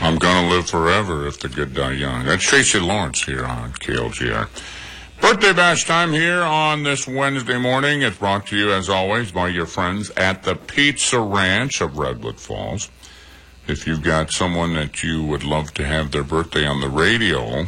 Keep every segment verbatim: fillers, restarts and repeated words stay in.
I'm gonna live forever if the good die young. That's Tracy Lawrence here on K L G R. Birthday bash time here on this Wednesday morning. It's brought to you, as always, by your friends at the Pizza Ranch of Redwood Falls. If you've got someone that you would love to have their birthday on the radio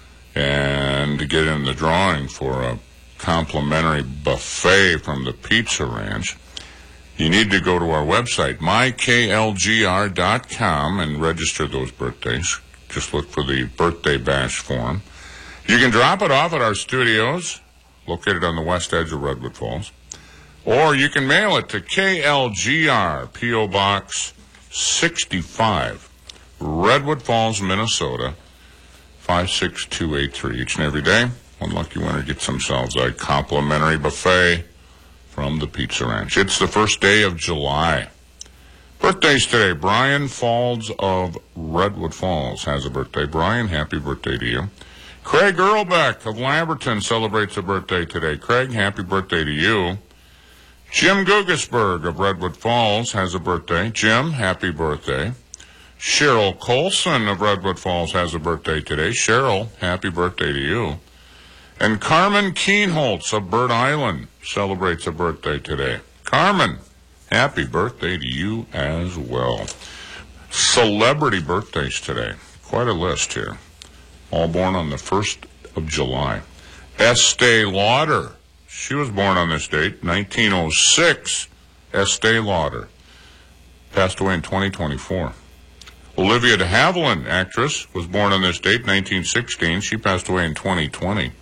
and to get in the drawing for a complimentary buffet from the Pizza Ranch, you need to go to our website, my k l g r dot com, and register those birthdays. Just look for the birthday bash form. You can drop it off at our studios, located on the west edge of Redwood Falls, or you can mail it to K L G R, P O. Box sixty-five, Redwood Falls, Minnesota, five six two eight three. Each and every day, one lucky winner gets themselves a complimentary buffet from the Pizza Ranch. It's the first day of July. Birthdays today. Brian Falls of Redwood Falls has a birthday. Brian, happy birthday to you. Craig Earlbeck of Lamberton celebrates a birthday today. Craig, happy birthday to you. Jim Gugasberg of Redwood Falls has a birthday. Jim, happy birthday. Cheryl Colson of Redwood Falls has a birthday today. Cheryl, happy birthday to you. And Carmen Keenholtz of Bird Island celebrates a birthday today. Carmen, happy birthday to you as well. Celebrity birthdays today. Quite a list here. All born on the first of July. Estee Lauder. She was born on this date, nineteen oh six. Estee Lauder. Passed away in twenty twenty-four. Olivia de Havilland, actress, was born on this date, nineteen sixteen. She passed away in twenty twenty.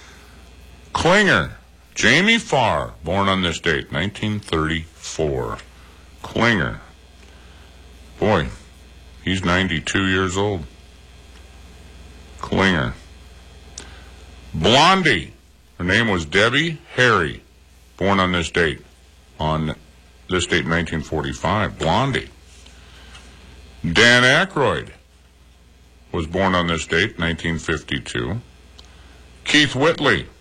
Klinger. Jamie Farr, born on this date, nineteen thirty-four. Klinger. Boy, he's ninety-two years old. Klinger. Blondie. Her name was Debbie Harry, born on this date, on this date, nineteen forty-five. Blondie. Dan Aykroyd was born on this date, nineteen fifty-two. Keith Whitley